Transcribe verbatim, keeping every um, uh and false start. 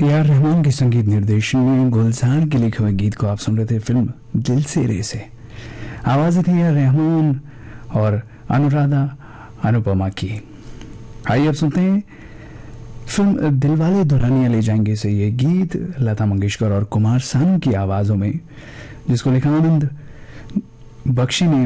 A R Rahman के संगीत निर्देशन में गुलजार के लिखे हुए गीत को आप सुन रहे थे फिल्म दिल से रे से। आवाजें थी ए आर रहमान और अनुराधा अनुपमा की। आइए अब सुनते हैं फिल्म दिलवाले दुल्हनिया ले जाएंगे से ये गीत लता मंगेशकर और कुमार सानू की आवाजों में, जिसको लिखा आनंद बख्शी ने